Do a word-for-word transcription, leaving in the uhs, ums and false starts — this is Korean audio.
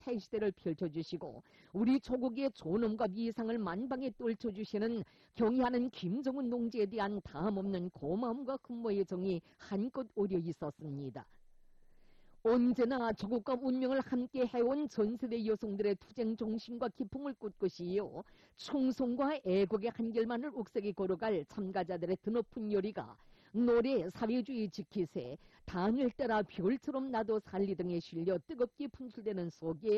태시대를 펼쳐주시고 우리 조국의 존엄과 위상을 만방에 떨쳐주시는 경의하는 김정은 동지에 대한 다함없는 고마움과 흠모의 정이 한껏 오려 있었습니다. 언제나 조국과 운명을 함께 해온 전세대 여성들의 투쟁 정신과 기풍을 꿋꿋이요 충성과 애국의 한결만을 옥색에 걸어갈 참가자들의 드높은 열의가 노래 사회주의 지키세 단을 따라 별처럼 나도 살리 등에 실려 뜨겁게 분출되는 속에